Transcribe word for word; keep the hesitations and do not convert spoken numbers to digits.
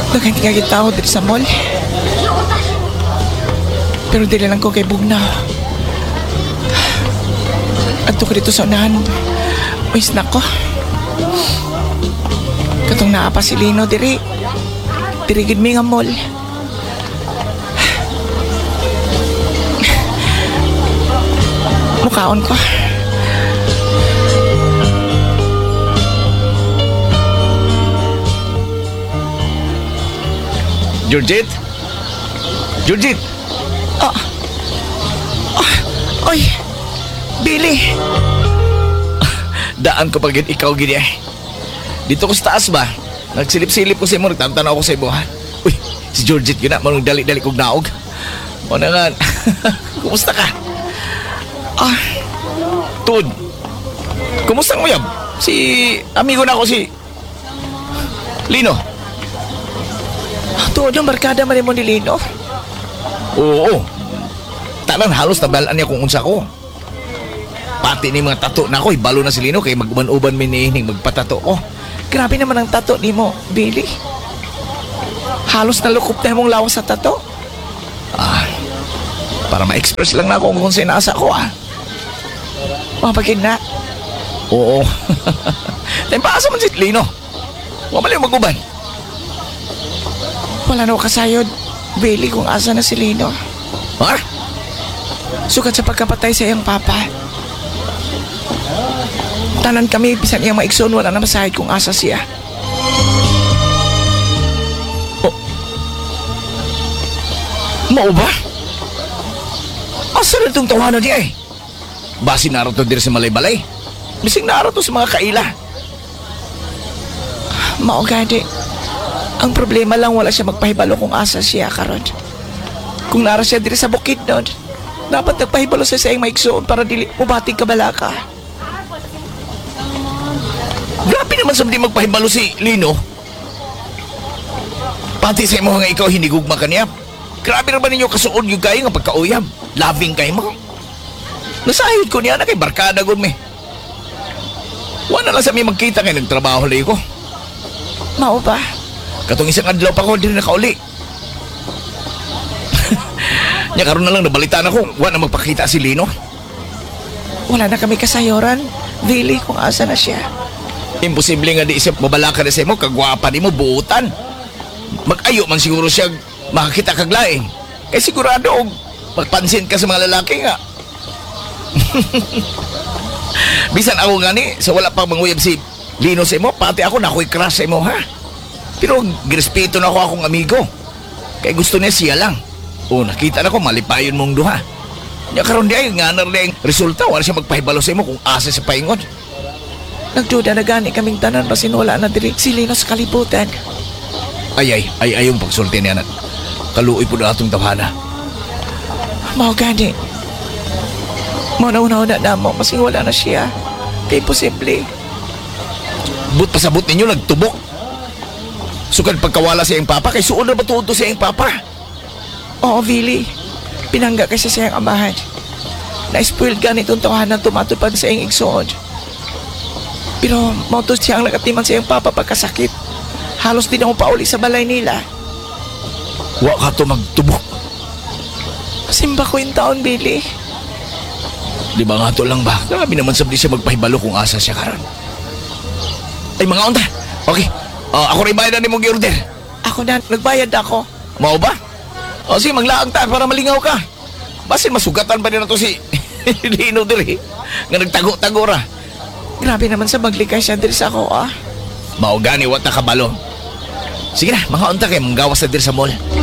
Dagan nga gitao dito sa mall. Pero dili lang ko kay Bugna. Adto ko dito sa unahan. Uy, snack ko. Katong naa pa si Lino diri. Diri gid mi nga mall. Mukaon ko. Georgette? Georgette! Ah. Ah. Oy. Billy. Daan ko pag ikaw gini eh. Dito ko sa taas ba? Nagsilip-silip ko sa imo, nagtantanaw ako sa imo ha. Uy, si Georgette yun na, manong dali-dali kong naog. O na nga, kumusta ka? Ah. Tud, kumusta mo yab? Si amigo na ako si Lino. Tuod yung barkada man mo ni Lino. Oo, tanan halos nabalaan niya kung unsa ko. Pati ni mga tato na ako, ibalo na si Lino kay maguban-uban mi niining magpatato ko. Grabe naman ang tato ni mo, Billy. Halos nalukop na mong lawas sa tato. Ah, para ma-express lang na ako kung sinasa ko ah. Mapagin na. Oo. Tayo paasa man si Lino. Huwag mali maguban. Wala na kasayod, Billy, kung asa na si Lino. Ha? Sukat sa pagkapatay sa iyang papa. Tanan kami, bisan iyang maigsoon, wala na masahid kung asa siya. Oh. Mao ba? Asa na itong tawanan niya eh? Basi naro to dir sa malay-balay. Bising naro to sa mga kaila. Mao gadi. Ang problema lang wala siya magpahibalo kung asa siya karon. Kung nara siya diri sa bukid nun, dapat nagpahibalo siya sa iyang maigsoon para dili mubating kabalaka. Grabe naman sa di magpahibalo si Lino. Pati sa imo nga ikaw hinigugma kaniya. Grabe naman ninyo kasuon yung kayo nga pagkauyab. Loving kayo mo. Nasahid ko niya na kay barkada gud me. Wala lang sa mi magkita kay nagtrabaho lay ko. Mao ba? Katong isang adlaw pa ko din nakauli. Nya karon na lang nabalitaan ako, wa na magpakita si Lino. Wala na kami kasayoran, Billy, kung asa na siya. Imposible nga di siya mabalaka na sa imo, kagwapa ni mo, buutan. Mag-ayo man siguro siya makakita kaglaing. Kaya sigurado, og magpansin ka sa mga lalaki nga. Bisan ako nga ni, sa wala pang manguyab si Lino sa imo, pati ako nako'y crush sa imo, ha? Pero girespeto na ako akong amigo. Kaya gusto niya siya lang. O nakita na ko, malipayon mong duha. Nya karon di ay nga na rin resulta, wala siya magpahibalo sa imo kung asa sa paingon. Nagduda na gani kaming tanan basin wala na diri si Lino sa kalibutan. Ay ay, ay ayong pagsulti niya na. Kaluoy po na atong tawhana. Mao gani. Mao na una-una na mo, masing wala na siya. Kaya posible. But pasabot ninyo, nagtubok. Sukad pagkawala sa iyong papa, kay suod na ba tuod to sa iyong papa? Oo, Billy. Pinangga kasi sa iyang amahan. Na-spoiled ka nitong tawanan tumatupad sa iyong igsoon. Pero mautos siya ang nagatiman sa iyong papa pagkasakit. Halos din ako pauli sa balay nila. Wa ka to magtubok. Simba ko yung taon, Billy. Di ba nga to lang ba? Grabe naman sabdi siya magpahibalo kung asa siya karon. Ay mga unta. Okay. Uh, ako rin bayad na ni mong i-order. Ako na, nagbayad ako. Mau ba? O sige, maglaang ta para malingaw ka. Basin masugatan pa din na to si Lino diri. Nga nagtago-tago ra. Grabe naman sa maglikay siya diri sa ako, ah. Mao gani, wata kabalo. Sige na, mga unta kayo, manggawas na diri sa mall.